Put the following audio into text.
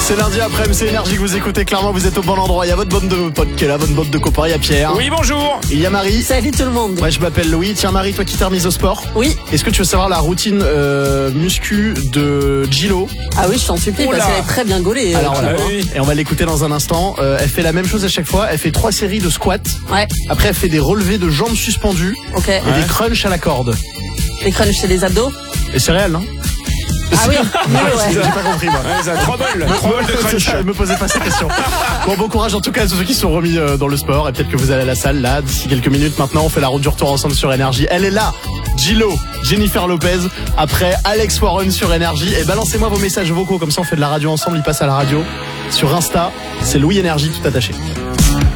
C'est lundi après-midi, c'est Énergie que vous écoutez. Clairement, vous êtes au bon endroit. Il y a votre bande de potes qui est là, votre bande de copains. Il y a Pierre. Oui, bonjour. Il y a Marie. Salut tout le monde. Ouais, je m'appelle Louis. Tiens, Marie, toi qui t'es remise au sport. Oui. Est-ce que tu veux savoir la routine muscu de Gilo? Ah oui, je t'en supplie, Oula. parce qu'elle est très bien gaulée. Alors voilà. oui. Et on va l'écouter dans un instant. Elle fait la même chose à chaque fois. Elle fait 3 séries de squats. Ouais, Après, elle fait des relevés de jambes suspendues ok. et des crunchs à la corde. Les crunchs, c'est des abdos. Et c'est réel, non? Ah oui, mieux, J'ai ouais. pas compris, moi. Ouais, ça a 3 balles de crunch. Je me posais pas ces questions. Bon courage en tout cas à tous ceux qui sont remis dans le sport. Et peut-être que vous allez à la salle là d'ici quelques minutes. Maintenant, on fait la route du retour ensemble sur Énergie. Elle est là, Gilo, Jennifer Lopez. Après Alex Warren sur Énergie. Et balancez-moi vos messages vocaux, comme ça on fait de la radio ensemble. Ils passent à la radio sur Insta. C'est Louis Énergie tout attaché.